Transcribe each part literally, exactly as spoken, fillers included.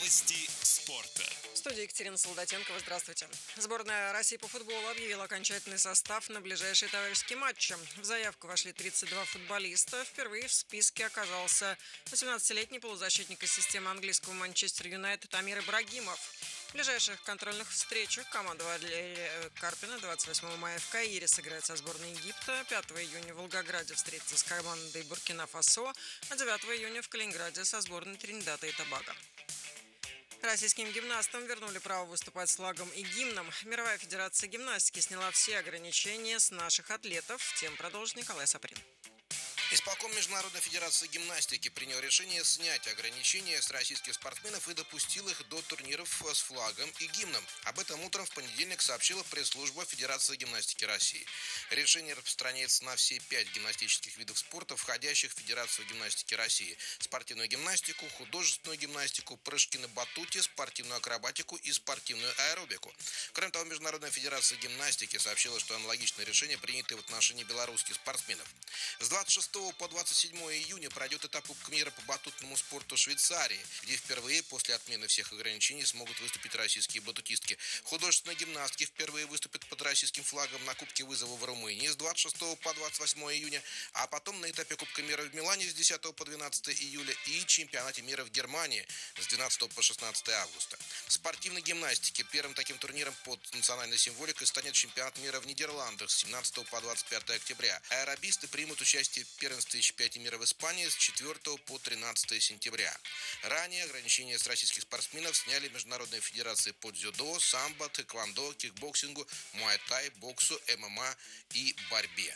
Новости спорта. В студии Екатерина Солдатенкова. Здравствуйте. Сборная России по футболу объявила окончательный состав на ближайшие товарищеские матчи. В заявку вошли тридцать два футболиста. Впервые в списке оказался восемнадцатилетний полузащитник из системы английского Манчестер Юнайтед Амир Ибрагимов. В ближайших контрольных встречах команда Валерия Карпина двадцать восьмого мая в Каире сыграет со сборной Египта, пятого июня в Волгограде встретится с командой Буркина-Фасо, а девятого июня в Калининграде со сборной Тринидада и Тобаго. Российским гимнастам вернули право выступать с флагом и гимном. Мировая федерация гимнастики сняла все ограничения с наших атлетов. Тем продолжит Николай Саприн. Исполком Международной федерации гимнастики принял решение снять ограничения с российских спортсменов и допустил их до турниров с флагом и гимном. Об этом утром в понедельник сообщила пресс-служба Федерации гимнастики России. Решение распространяется на все пять гимнастических видов спорта, входящих в Федерацию гимнастики России: спортивную гимнастику, художественную гимнастику, прыжки на батуте, спортивную акробатику и спортивную аэробику. Кроме того, Международная федерация гимнастики сообщила, что аналогичное решение принято в отношении белорусских спортсменов. С двадцать шестого по двадцать седьмого июня пройдет этап Кубка мира по батутному спорту в Швейцарии, где впервые после отмены всех ограничений смогут выступить российские батутистки. Художественные гимнастки впервые выступят под российским флагом на Кубке вызова в Румынии с двадцать шестого по двадцать восьмого июня, а потом на этапе Кубка мира в Милане с десятого по двенадцатое июля и чемпионате мира в Германии с двенадцатого по шестнадцатое августа. В спортивной гимнастике первым таким турниром под национальной символикой станет чемпионат мира в Нидерландах с семнадцатого по двадцать пятое октября. Аэробисты примут участие в первенстве и чемпионате мира в Испании с четвертого по тринадцатое сентября. Ранее ограничения с российских спортсменов сняли Международная федерация по дзюдо, самбо, тэквондо, кикбоксингу, муай-тай, боксу, эм эм а и борьбе.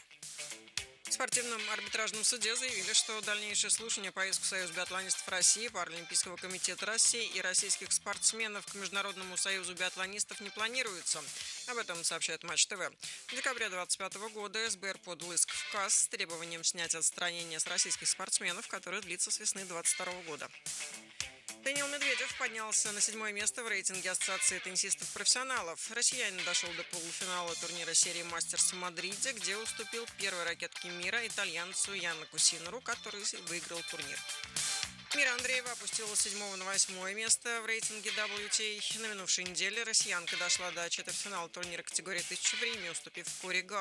В спортивном арбитражном суде заявили, что дальнейшее слушание по иску Союза биатлонистов России, Паралимпийского комитета России и российских спортсменов к Международному союзу биатлонистов не планируется. Об этом сообщает Матч ТВ. В декабре двадцать пятого года эс бэ эр подал иск в КАС с требованием снять отстранение с российских спортсменов, которое длится с весны двадцать второго года. Даниил Медведев поднялся на седьмое место в рейтинге Ассоциации теннисистов-профессионалов. Россиянин дошел до полуфинала турнира серии «Мастерс» в Мадриде, где уступил первой ракетке мира итальянцу Яннику Синнеру, который выиграл турнир. Мира Андреева опустилась с седьмого на восьмое место в рейтинге дабл ю ти эй. На минувшей неделе россиянка дошла до четвертьфинала турнира категории тысяча в Риме, уступив Кори Га.